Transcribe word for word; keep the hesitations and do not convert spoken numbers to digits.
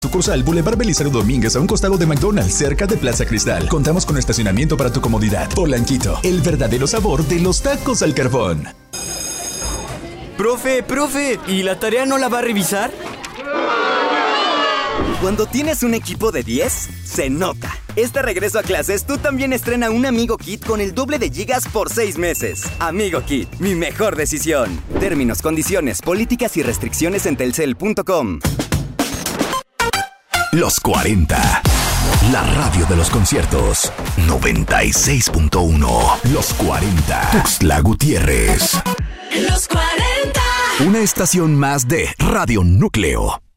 Sucursal Boulevard Belisario Domínguez, a un costado de McDonald's, cerca de Plaza Cristal. Contamos con estacionamiento para tu comodidad. Polanquito, el verdadero sabor de los tacos al carbón. Profe, profe, ¿y la tarea no la va a revisar? Cuando tienes un equipo de diez, se nota. Este regreso a clases, tú también estrena un Amigo Kit con el doble de gigas por seis meses. Amigo Kit, mi mejor decisión. Términos, condiciones, políticas y restricciones en telcel punto com. Los cuarenta. La radio de los conciertos. noventa y seis punto uno. Los cuarenta. Tuxtla Gutiérrez. Los cuarenta. Una estación más de Radio Núcleo.